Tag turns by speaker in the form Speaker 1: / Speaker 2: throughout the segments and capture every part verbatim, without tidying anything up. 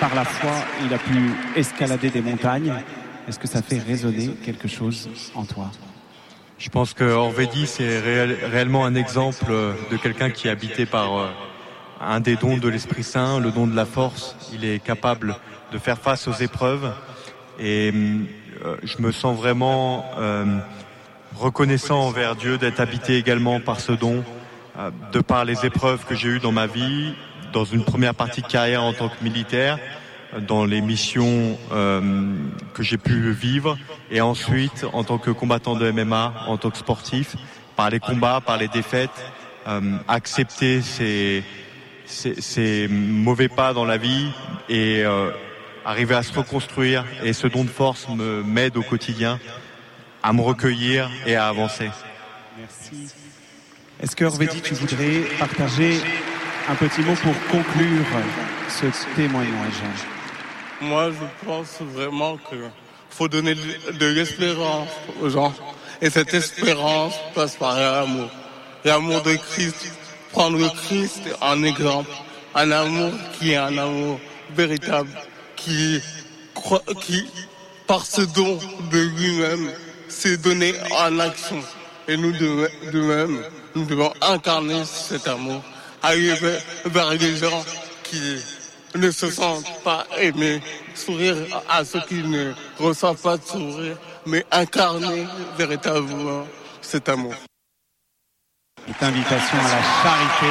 Speaker 1: par la foi, il a pu escalader des montagnes. Est-ce que ça fait résonner quelque chose en toi ?
Speaker 2: Je pense que Orvédy, c'est réel, réellement un exemple de quelqu'un qui est habité par euh, un des dons de l'Esprit Saint, le don de la force. Il est capable de faire face aux épreuves et euh, je me sens vraiment euh, reconnaissant envers Dieu d'être habité également par ce don, euh, de par les épreuves que j'ai eues dans ma vie, dans une première partie de carrière en tant que militaire, dans les missions euh, que j'ai pu vivre, et ensuite en tant que combattant de M M A, en tant que sportif, par les combats, par les défaites, euh, accepter ces, ces, ces mauvais pas dans la vie et euh, arriver à se reconstruire. Et ce don de force me m'aide au quotidien à me recueillir et à avancer.
Speaker 1: Merci. Est-ce que Orvédy, tu voudrais partager un petit mot pour conclure ce témoignage ?
Speaker 3: Moi, je pense vraiment qu'il faut donner de l'espérance aux gens. Et cette espérance passe par l'amour. L'amour de Christ. Prendre le Christ en exemple. Un amour qui est un amour véritable. Qui, qui par ce don de lui-même, s'est donné en action. Et nous, de, de même, nous devons incarner cet amour. Aller vers, vers les gens qui ne se sentent pas aimés, sourire à ceux qui ne reçoivent pas de sourire, mais incarner véritablement cet amour.
Speaker 1: Cette invitation à la charité.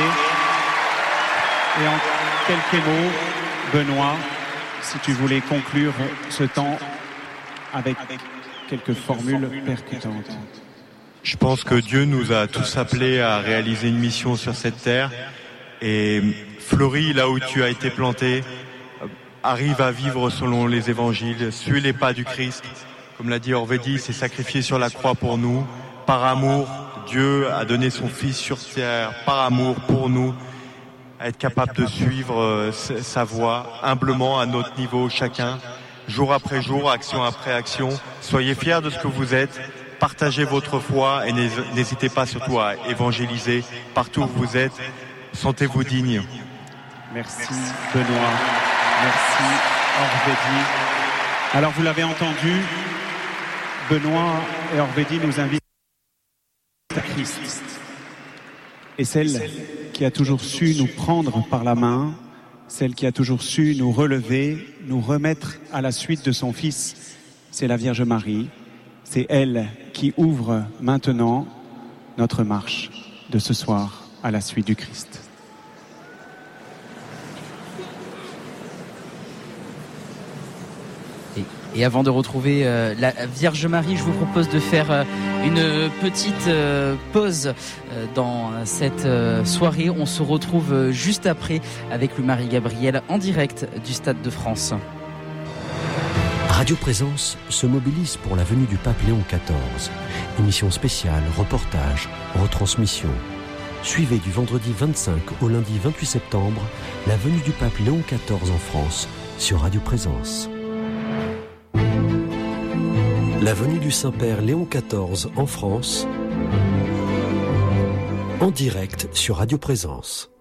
Speaker 1: Et en quelques mots, Benoît, si tu voulais conclure ce temps avec quelques formules percutantes.
Speaker 2: Je pense que Dieu nous a tous appelés à réaliser une mission sur cette terre. Et fleuris là où tu as été planté, arrive à vivre selon les évangiles, suis les pas du Christ. Comme l'a dit Orvédy, s'est sacrifié sur la croix pour nous. Par amour, Dieu a donné son Fils sur terre, par amour pour nous, à être capable de suivre sa voie, humblement à notre niveau chacun, jour après jour, action après action. Soyez fiers de ce que vous êtes, partagez votre foi et n'hésitez pas surtout à évangéliser partout où vous êtes. Sentez-vous digne.
Speaker 1: Merci Benoît, merci Orvédy. Alors vous l'avez entendu, Benoît et Orvédy nous invitent à Christ. Et celle qui a toujours su nous prendre par la main, celle qui a toujours su nous relever, nous remettre à la suite de son Fils, c'est la Vierge Marie. C'est elle qui ouvre maintenant notre marche de ce soir à la suite du Christ.
Speaker 4: Et avant de retrouver euh, la Vierge Marie, je vous propose de faire euh, une petite euh, pause euh, dans cette euh, soirée. On se retrouve euh, juste après avec le Marie-Gabriel en direct du Stade de France.
Speaker 5: Radio Présence se mobilise pour la venue du pape Léon quatorze. Émission spéciale, reportage, retransmission. Suivez du vendredi vingt-cinq au lundi vingt-huit septembre la venue du pape Léon quatorze en France sur Radio Présence. La venue du Saint-Père Léon quatorze en France, en direct sur Radio Présence.